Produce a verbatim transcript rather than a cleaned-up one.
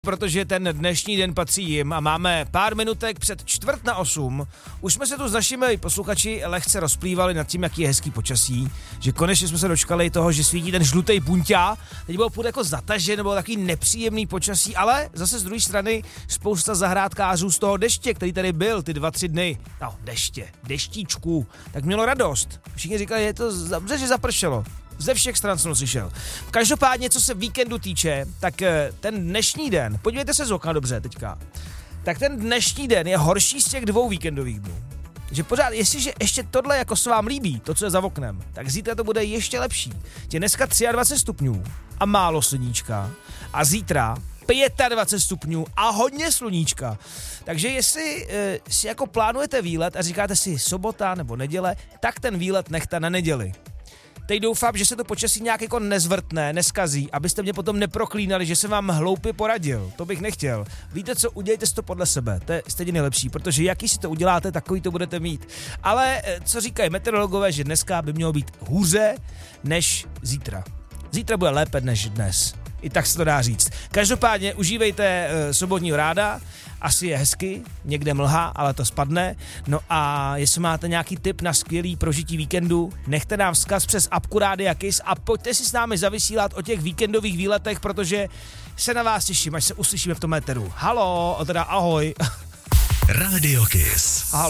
protože ten dnešní den patří jim a máme pár minutek před čtvrt na osm. Už jsme se tu s našimi posluchači lehce rozplývali nad tím, jaký je hezký počasí, že konečně jsme se dočkali toho, že svítí ten žlutý punťa. Teď bylo půl jako zatažen, nebo takový nepříjemný počasí, ale zase z druhé strany spousta zahrádkářů z toho deště, který tady byl ty dva, tři dny. No, deště, deštíčku, tak mělo radost. Všichni říkali, je to dobře, že zapršelo. Ze všech stran jsem slyšel. Každopádně, co se víkendu týče, tak ten dnešní den, podívejte se z okna dobře teďka, tak ten dnešní den je horší z těch dvou víkendových dnů. Že pořád, jestliže ještě tohle jako se vám líbí, to, co je za oknem, tak zítra to bude ještě lepší. Je dneska dvacet tři stupňů a málo sluníčka a zítra dvacet pět stupňů a hodně sluníčka. Takže jestli e, si jako plánujete výlet a říkáte si sobota nebo neděle, tak ten výlet nechte na neděli. Teď doufám, že se to počasí nějak jako nezvrtne, neskazí, abyste mě potom neproklínali, že jsem vám hloupě poradil. To bych nechtěl. Víte co, udělejte si to podle sebe. To je stejně nejlepší, protože jaký si to uděláte, takový to budete mít. Ale co říkají meteorologové, že dneska by mělo být hůře než zítra. Zítra bude lépe než dnes. I tak se to dá říct. Každopádně užívejte uh, sobotního ráda, asi je hezky, někde mlha, ale to spadne. No a jestli máte nějaký tip na skvělý prožití víkendu, nechte nám vzkaz přes apku Rádia Kiss a pojďte si s námi zavysílat o těch víkendových výletech, protože se na vás těším, až se uslyšíme v tom éteru. Halo, teda ahoj. Rádio Kiss. Halo.